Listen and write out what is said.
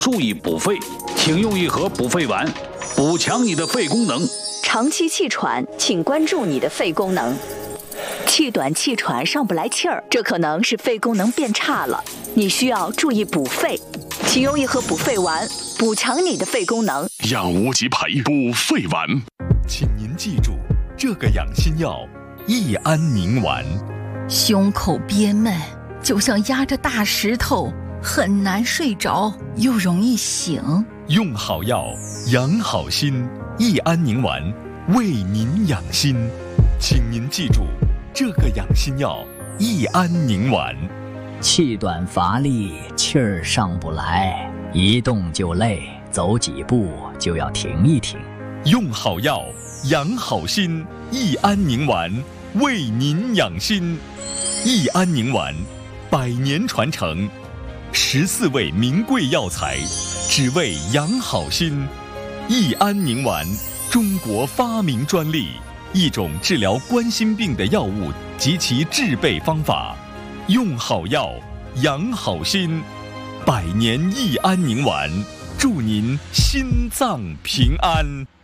注意补肺，请用一盒补肺丸，补强你的肺功能。 长期气喘，请关注你的肺功能。气短气喘上不来气儿，这可能是肺功能变差了，你需要注意补肺，请用一盒补肺丸，补强你的肺功能。 养无极培补肺丸， 请您记住这个养心药：益安宁丸。 胸口憋闷，就像压着大石头，很难睡着，又容易醒。 用好药，养好心。益安宁丸为您养心，请您记住这个养心药：益安宁丸。 气短乏力，气儿上不来，一动就累，走几步就要停一停。 用好药，养好心。益安宁丸为您养心。益安宁丸100年传承，14味名贵药材，只为养好心。益安宁丸，中国发明专利，一种治疗冠心病的药物及其制备方法。用好药，养好心。100年益安宁丸，祝您心脏平安。